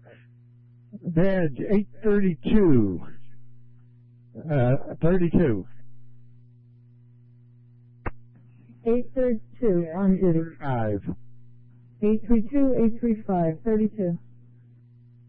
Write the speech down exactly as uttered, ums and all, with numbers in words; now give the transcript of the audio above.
Badge eight thirty-two. Uh, thirty-two. eight thirty-two on duty. Five. eight three two, eight three five, thirty-two.